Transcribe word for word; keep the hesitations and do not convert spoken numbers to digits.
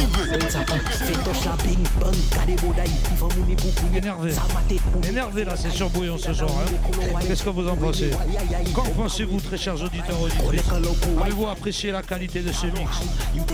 Énervé. Énervé là, c'est surbouillant ce soir. Hein. Qu'est-ce que vous en pensez? Qu'en pensez-vous, très chers auditeurs auditrices? Avez-vous apprécié la qualité de ce mix?